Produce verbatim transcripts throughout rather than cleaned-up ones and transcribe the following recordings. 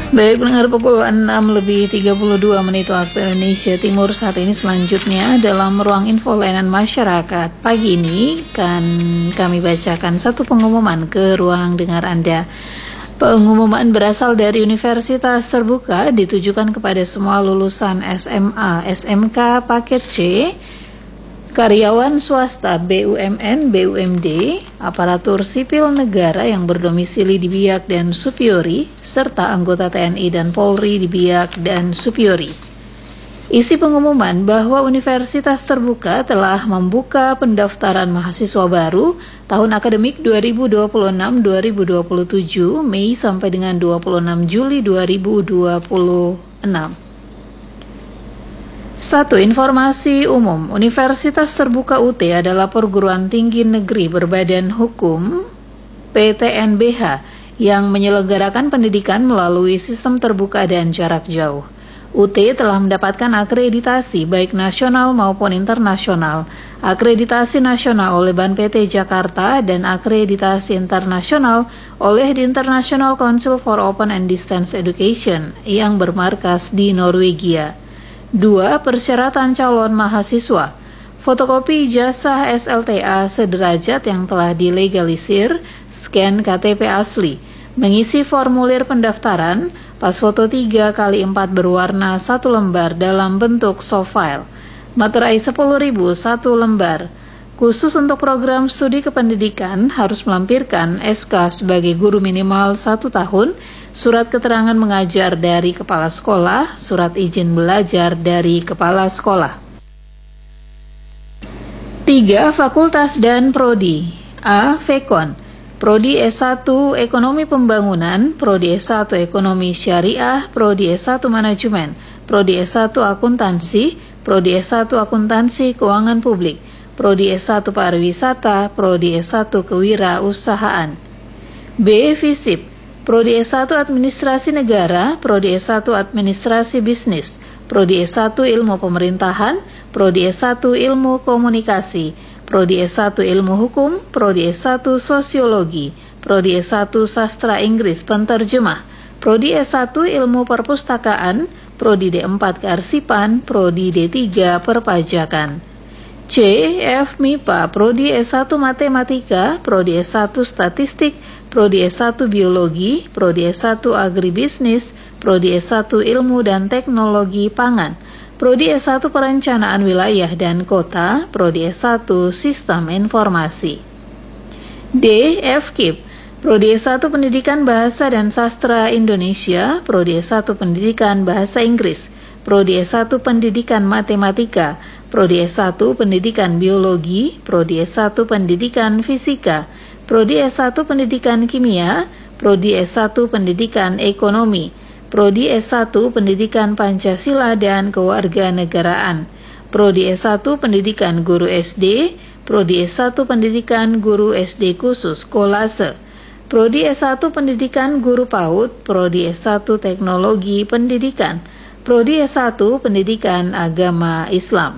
Baik, pendengar, pukul enam lebih tiga puluh dua menit waktu Indonesia Timur. Saat ini selanjutnya dalam ruang info layanan masyarakat. Pagi ini kan kami bacakan satu pengumuman ke ruang dengar Anda. Pengumuman berasal dari Universitas Terbuka, ditujukan kepada semua lulusan S M A, S M K paket C, karyawan swasta B U M N, B U M D, aparatur sipil negara yang berdomisili di Biak dan Supiori, serta anggota T N I dan Polri di Biak dan Supiori. Isi pengumuman bahwa Universitas Terbuka telah membuka pendaftaran mahasiswa baru tahun akademik dua ribu dua puluh enam dua ribu dua puluh tujuh, Mei sampai dengan dua puluh enam Juli dua ribu dua puluh enam. Satu. Informasi umum. Universitas Terbuka U T adalah perguruan tinggi negeri berbadan hukum P T N B H yang menyelenggarakan pendidikan melalui sistem terbuka dan jarak jauh. U T telah mendapatkan akreditasi baik nasional maupun internasional, akreditasi nasional oleh Ban P T Jakarta dan akreditasi internasional oleh the International Council for Open and Distance Education yang bermarkas di Norwegia. Dua. Persyaratan calon mahasiswa. Fotokopi ijazah S L T A sederajat yang telah dilegalisir, scan K T P asli, mengisi formulir pendaftaran, pas foto tiga kali empat berwarna satu lembar dalam bentuk soft file, materai sepuluh ribu satu lembar. Khusus untuk program studi kependidikan harus melampirkan S K sebagai guru minimal satu tahun, surat keterangan mengajar dari kepala sekolah, surat izin belajar dari kepala sekolah. Tiga. Fakultas dan Prodi. A. Vekon. Prodi S satu Ekonomi Pembangunan, Prodi S satu Ekonomi Syariah, Prodi S satu Manajemen, Prodi S satu Akuntansi, Prodi S satu Akuntansi Keuangan Publik, Prodi S satu Pariwisata, Prodi S satu Kewirausahaan. B. Visip. Prodi S satu Administrasi Negara, Prodi S satu Administrasi Bisnis, Prodi S satu Ilmu Pemerintahan, Prodi S satu Ilmu Komunikasi, Prodi S satu Ilmu Hukum, Prodi S satu Sosiologi, Prodi S satu Sastra Inggris Penterjemah, Prodi S satu Ilmu Perpustakaan, Prodi D empat Kearsipan, Prodi D tiga Perpajakan. C. F. M I P A. Prodi S satu Matematika, Prodi S satu Statistik, Prodi S satu Biologi, Prodi S satu Agribisnis, Prodi S satu Ilmu dan Teknologi Pangan, Prodi S satu Perencanaan Wilayah dan Kota, Prodi S satu Sistem Informasi. D. F K I P. Prodi S satu Pendidikan Bahasa dan Sastra Indonesia, Prodi S satu Pendidikan Bahasa Inggris, Prodi S satu Pendidikan Matematika, Prodi S satu Pendidikan Biologi, Prodi S satu Pendidikan Fisika, Prodi S satu Pendidikan Kimia, Prodi S satu Pendidikan Ekonomi, Prodi S satu Pendidikan Pancasila dan Kewarganegaraan, Prodi S satu Pendidikan Guru S D, Prodi S satu Pendidikan Guru S D Khusus Kolase, Prodi S satu Pendidikan Guru PAUD, Prodi S satu Teknologi Pendidikan, Prodi S satu Pendidikan Agama Islam.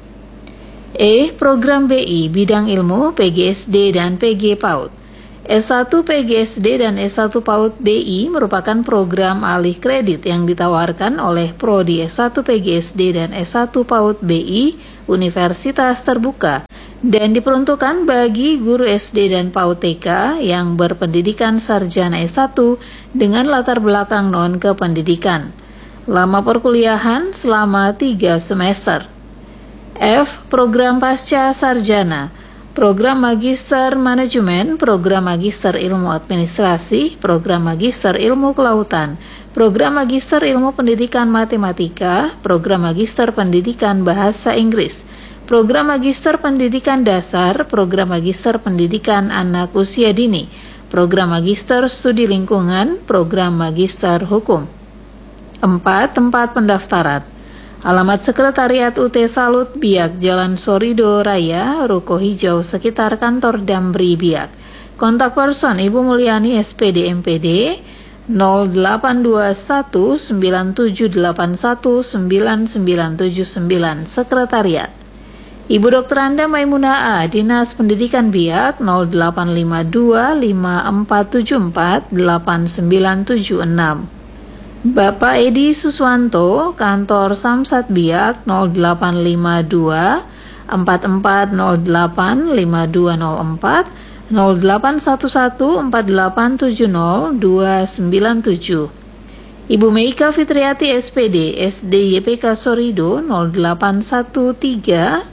E. Program B I Bidang Ilmu P G S D dan P G PAUD. S satu P G S D dan S satu PAUD B I merupakan program alih kredit yang ditawarkan oleh Prodi S satu P G S D dan S satu PAUD B I Universitas Terbuka dan diperuntukkan bagi guru S D dan PAUD T K yang berpendidikan sarjana S satu dengan latar belakang non-kependidikan. Lama perkuliahan selama tiga semester. F. Program Pasca Sarjana. Program Magister Manajemen, Program Magister Ilmu Administrasi, Program Magister Ilmu Kelautan, Program Magister Ilmu Pendidikan Matematika, Program Magister Pendidikan Bahasa Inggris, Program Magister Pendidikan Dasar, Program Magister Pendidikan Anak Usia Dini, Program Magister Studi Lingkungan, Program Magister Hukum. Empat. Tempat pendaftaran. Alamat Sekretariat U T Salut Biak, Jalan Sorido Raya, Ruko Hijau, sekitar kantor Damri Biak. Kontak person Ibu Mulyani S P D M P D nol delapan dua satu sembilan tujuh delapan satu sembilan sembilan tujuh sembilan, Sekretariat. Ibu Dokter Anda Maimunah A, Dinas Pendidikan Biak nol delapan lima dua lima empat tujuh empat delapan sembilan tujuh enam. Bapak Edi Suswanto, kantor Samsat Biak nol delapan lima dua empat empat nol delapan lima dua nol empat nol delapan satu satu empat delapan tujuh nol dua sembilan tujuh. Ibu Meika Fitriati S P D, S D Y P K Sorido nol delapan satu tiga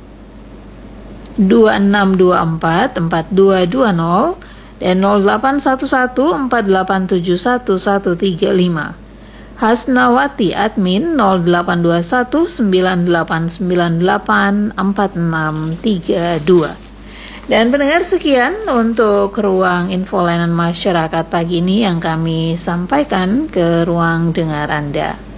dua enam dua empat empat dua dua nol dan nol delapan satu satu empat delapan tujuh satu satu tiga lima. Hasnawati admin nol delapan dua satu sembilan delapan sembilan delapan empat enam tiga dua. Dan pendengar, sekian untuk ruang info layanan masyarakat pagi ini yang kami sampaikan ke ruang dengar Anda.